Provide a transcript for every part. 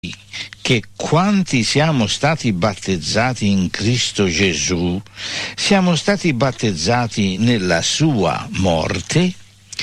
che quanti siamo stati battezzati in Cristo Gesù, siamo stati battezzati nella sua morte,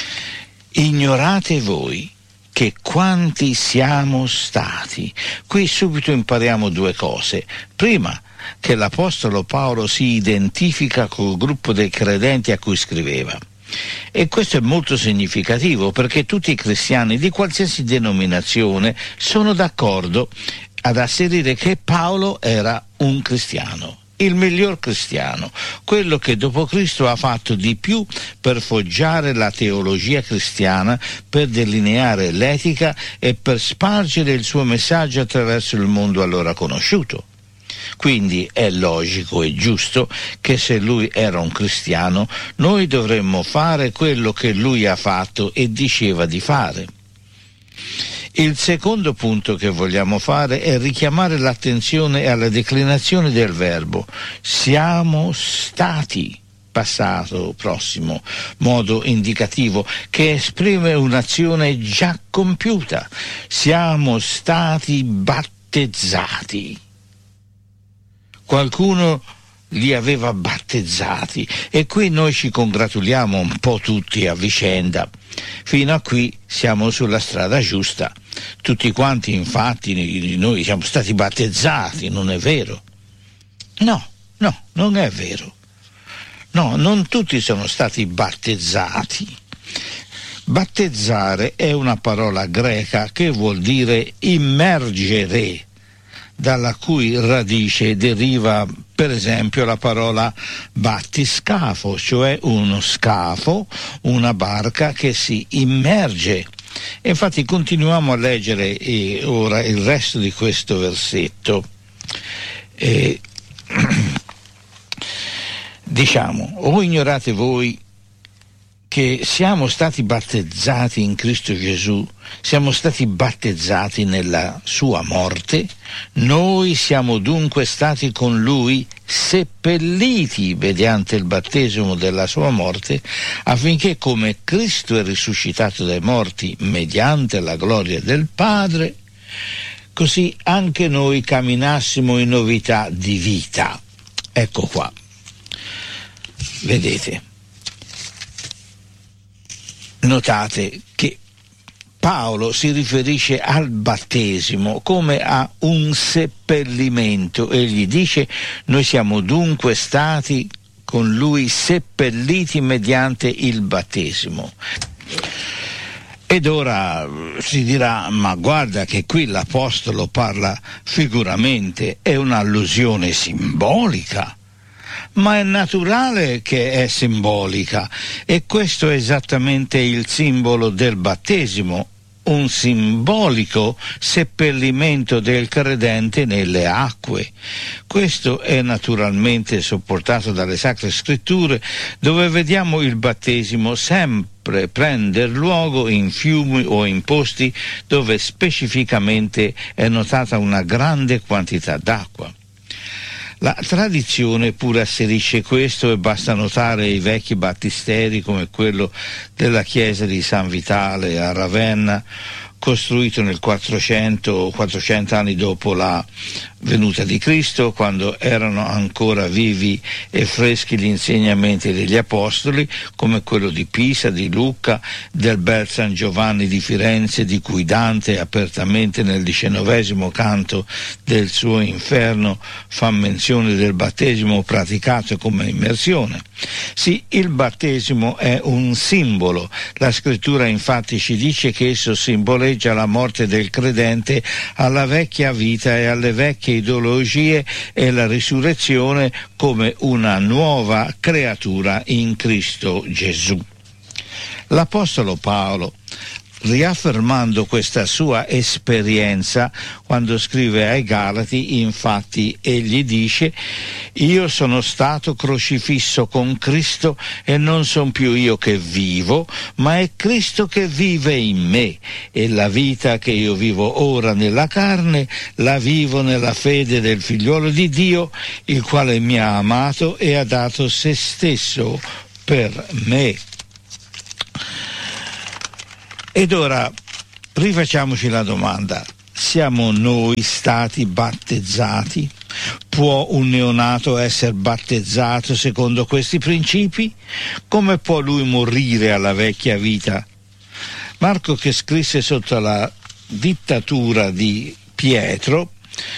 ignorate voi che quanti siamo stati. Qui subito impariamo due cose. Prima, che l'Apostolo Paolo si identifica col gruppo dei credenti a cui scriveva. E questo è molto significativo, perché tutti i cristiani di qualsiasi denominazione sono d'accordo ad asserire che Paolo era un cristiano, il miglior cristiano, quello che dopo Cristo ha fatto di più per foggiare la teologia cristiana, per delineare l'etica e per spargere il suo messaggio attraverso il mondo allora conosciuto. Quindi è logico e giusto che se lui era un cristiano, noi dovremmo fare quello che lui ha fatto e diceva di fare. Il secondo punto che vogliamo fare è richiamare l'attenzione alla declinazione del verbo siamo stati, passato prossimo, modo indicativo che esprime un'azione già compiuta. Siamo stati battezzati. Qualcuno li aveva battezzati e qui noi ci congratuliamo un po' tutti a vicenda. Fino a qui siamo sulla strada giusta. Tutti quanti infatti noi siamo stati battezzati, non è vero? No, non è vero. No, non tutti sono stati battezzati. Battezzare è una parola greca che vuol dire immergere, dalla cui radice deriva per esempio la parola battiscafo, cioè uno scafo, una barca che si immerge. E infatti continuiamo a leggere ora il resto di questo versetto. Diciamo, o ignorate voi che siamo stati battezzati in Cristo Gesù, siamo stati battezzati nella sua morte, noi siamo dunque stati con lui seppelliti mediante il battesimo della sua morte, affinché come Cristo è risuscitato dai morti mediante la gloria del Padre, così anche noi camminassimo in novità di vita. Ecco qua, vedete. Notate che Paolo si riferisce al battesimo come a un seppellimento. Egli dice: noi siamo dunque stati con lui seppelliti mediante il battesimo. Ed ora si dirà: ma guarda che qui l'Apostolo parla figuramente, è un'allusione simbolica. Ma è naturale che è simbolica, e questo è esattamente il simbolo del battesimo, un simbolico seppellimento del credente nelle acque. Questo è naturalmente supportato dalle Sacre Scritture, dove vediamo il battesimo sempre prender luogo in fiumi o in posti dove specificamente è notata una grande quantità d'acqua. La tradizione pure asserisce questo, e basta notare i vecchi battisteri come quello della chiesa di San Vitale a Ravenna, costruito nel 400 anni dopo la venuta di Cristo, quando erano ancora vivi e freschi gli insegnamenti degli Apostoli, come quello di Pisa, di Lucca, del bel San Giovanni di Firenze, di cui Dante apertamente nel 19° canto del suo Inferno fa menzione del battesimo praticato come immersione. Sì, il battesimo è un simbolo. La Scrittura infatti ci dice che esso simboleggia la morte del credente alla vecchia vita e alle vecchie ideologie e la risurrezione come una nuova creatura in Cristo Gesù. L'Apostolo Paolo, riaffermando questa sua esperienza, quando scrive ai Galati, infatti egli dice: io sono stato crocifisso con Cristo e non son più io che vivo, ma è Cristo che vive in me, e la vita che io vivo ora nella carne la vivo nella fede del Figliolo di Dio, il quale mi ha amato e ha dato se stesso per me. Ed ora rifacciamoci la domanda: siamo noi stati battezzati? Può un neonato essere battezzato secondo questi principi? Come può lui morire alla vecchia vita? Marco, che scrisse sotto la dittatura di Pietro,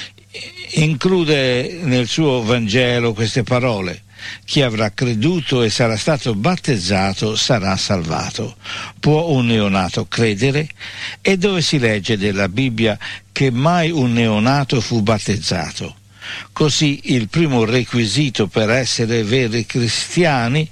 include nel suo Vangelo queste parole: chi avrà creduto e sarà stato battezzato sarà salvato. Può un neonato credere? E dove si legge della Bibbia che mai un neonato fu battezzato? Così il primo requisito per essere veri cristiani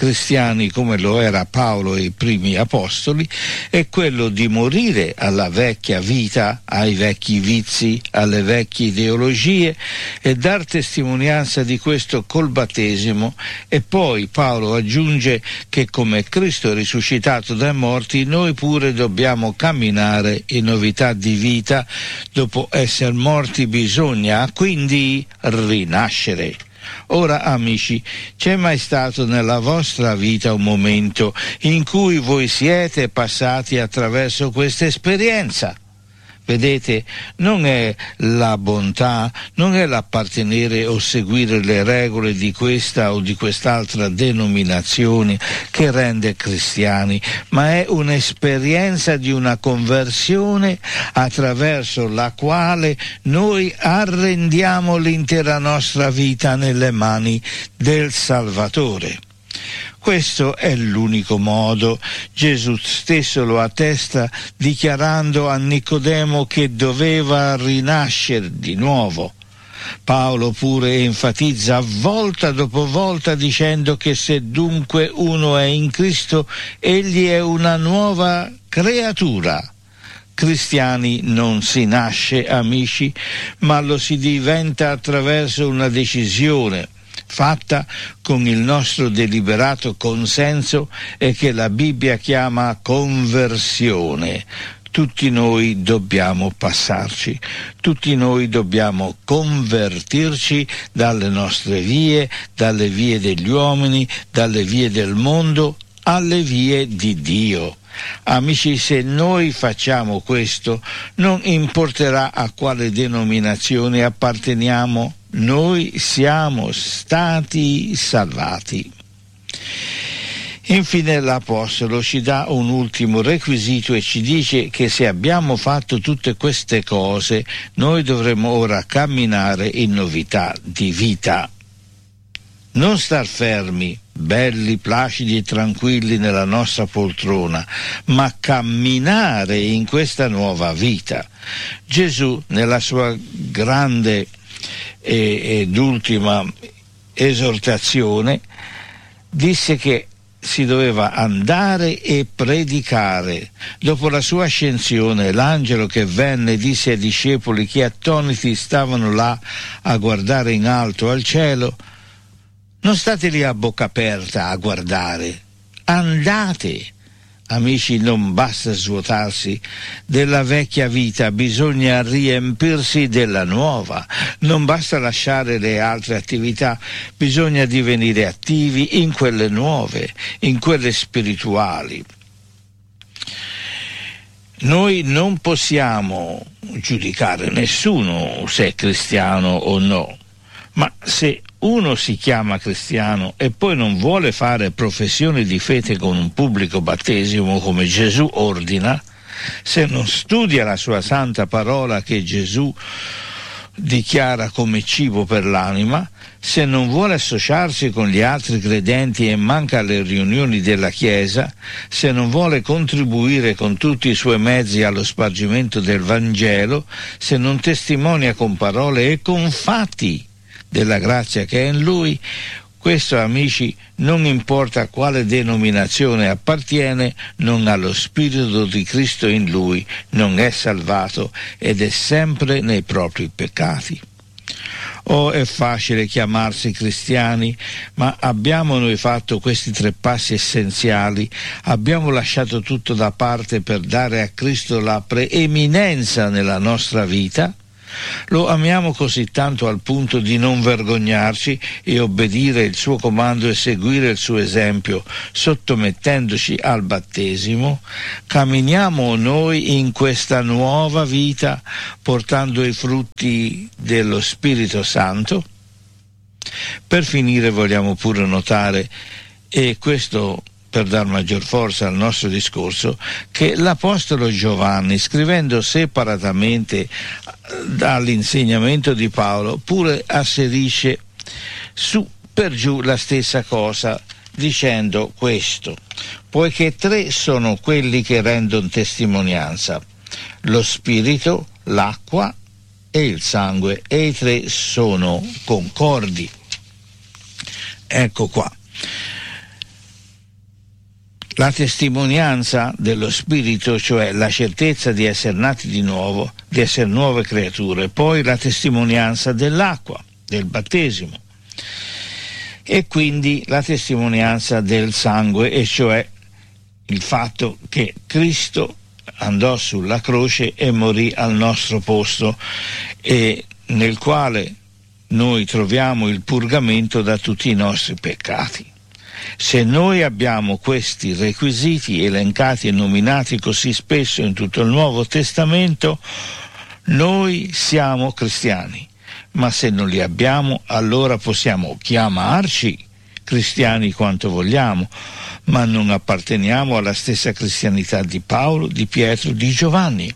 come lo era Paolo e i primi apostoli, è quello di morire alla vecchia vita, ai vecchi vizi, alle vecchie ideologie, e dar testimonianza di questo col battesimo. E poi Paolo aggiunge che come Cristo è risuscitato dai morti, noi pure dobbiamo camminare in novità di vita. Dopo essere morti bisogna quindi rinascere. Ora, amici, c'è mai stato nella vostra vita un momento in cui voi siete passati attraverso questa esperienza? Vedete, non è la bontà, non è l'appartenere o seguire le regole di questa o di quest'altra denominazione che rende cristiani, ma è un'esperienza di una conversione attraverso la quale noi arrendiamo l'intera nostra vita nelle mani del Salvatore. Questo è l'unico modo. Gesù stesso lo attesta dichiarando a Nicodemo che doveva rinascere di nuovo. Paolo pure enfatizza volta dopo volta dicendo che se dunque uno è in Cristo, egli è una nuova creatura. Cristiani non si nasce, amici, ma lo si diventa attraverso una decisione fatta con il nostro deliberato consenso e che la Bibbia chiama conversione. Tutti noi dobbiamo passarci, tutti noi dobbiamo convertirci dalle nostre vie, dalle vie degli uomini, dalle vie del mondo, alle vie di Dio. Amici, se noi facciamo questo, non importerà a quale denominazione apparteniamo, noi siamo stati salvati. Infine l'Apostolo ci dà un ultimo requisito e ci dice che se abbiamo fatto tutte queste cose, noi dovremo ora camminare in novità di vita. Non star fermi, belli, placidi e tranquilli nella nostra poltrona, ma camminare in questa nuova vita. Gesù, nella sua grande ed ultima esortazione, disse che si doveva andare e predicare. Dopo la sua ascensione, l'angelo che venne disse ai discepoli che attoniti stavano là a guardare in alto al cielo: non state lì a bocca aperta a guardare, andate. Amici, non basta svuotarsi della vecchia vita, bisogna riempirsi della nuova. Non basta lasciare le altre attività, bisogna divenire attivi in quelle nuove, in quelle spirituali. Noi non possiamo giudicare nessuno se è cristiano o no, ma se uno si chiama cristiano e poi non vuole fare professione di fede con un pubblico battesimo come Gesù ordina, se non studia la sua santa parola che Gesù dichiara come cibo per l'anima, se non vuole associarsi con gli altri credenti e manca alle riunioni della Chiesa, se non vuole contribuire con tutti i suoi mezzi allo spargimento del Vangelo, se non testimonia con parole e con fatti della grazia che è in lui, questo, amici, non importa a quale denominazione appartiene, non ha lo Spirito di Cristo in lui, non è salvato ed è sempre nei propri peccati. Oh, è facile chiamarsi cristiani, ma abbiamo noi fatto questi 3 passi essenziali? Abbiamo lasciato tutto da parte per dare a Cristo la preeminenza nella nostra vita? Lo amiamo così tanto al punto di non vergognarci e obbedire il suo comando e seguire il suo esempio, sottomettendoci al battesimo? Camminiamo noi in questa nuova vita portando i frutti dello Spirito Santo? Per finire vogliamo pure notare, e questo per dar maggior forza al nostro discorso, che l'Apostolo Giovanni, scrivendo separatamente dall'insegnamento di Paolo, pure asserisce su per giù la stessa cosa, dicendo questo: poiché tre sono quelli che rendono testimonianza, lo spirito, l'acqua e il sangue, e i tre sono concordi. Ecco qua. La testimonianza dello Spirito, cioè la certezza di essere nati di nuovo, di essere nuove creature, poi la testimonianza dell'acqua, del battesimo, e quindi la testimonianza del sangue, e cioè il fatto che Cristo andò sulla croce e morì al nostro posto, e nel quale noi troviamo il purgamento da tutti i nostri peccati. Se noi abbiamo questi requisiti elencati e nominati così spesso in tutto il Nuovo Testamento, noi siamo cristiani. Ma se non li abbiamo, allora possiamo chiamarci cristiani quanto vogliamo, ma non apparteniamo alla stessa cristianità di Paolo, di Pietro, di Giovanni.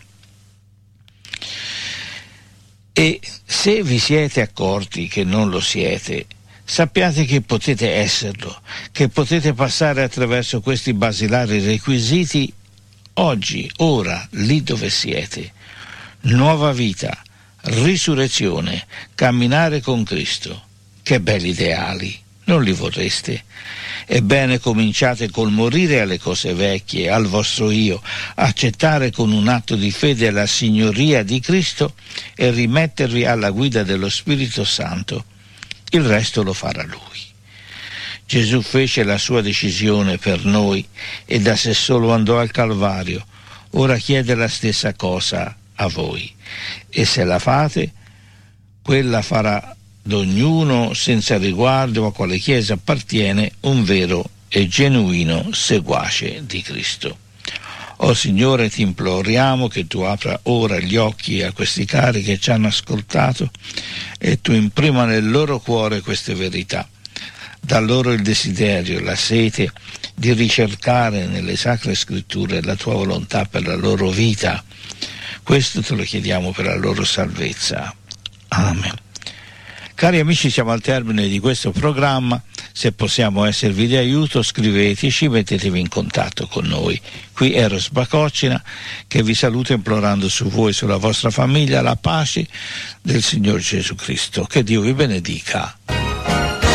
E se vi siete accorti che non lo siete, sappiate che potete esserlo, che potete passare attraverso questi basilari requisiti oggi, ora, lì dove siete. Nuova vita, risurrezione, camminare con Cristo. Che belli ideali, non li vorreste? Ebbene, cominciate col morire alle cose vecchie, al vostro io, accettare con un atto di fede la signoria di Cristo e rimettervi alla guida dello Spirito Santo. Il resto lo farà Lui. Gesù fece la sua decisione per noi e da sé solo andò al Calvario. Ora chiede la stessa cosa a voi, e se la fate, quella farà d'ognuno, senza riguardo a quale chiesa appartiene, un vero e genuino seguace di Cristo. O Signore, ti imploriamo che tu apra ora gli occhi a questi cari che ci hanno ascoltato e tu imprima nel loro cuore queste verità. Da loro il desiderio, la sete di ricercare nelle sacre scritture la tua volontà per la loro vita. Questo te lo chiediamo per la loro salvezza. Amen. Cari amici, siamo al termine di questo programma. Se possiamo esservi di aiuto, scriveteci, mettetevi in contatto con noi. Qui Eros Bacocina, che vi saluta implorando su voi e sulla vostra famiglia la pace del Signore Gesù Cristo. Che Dio vi benedica.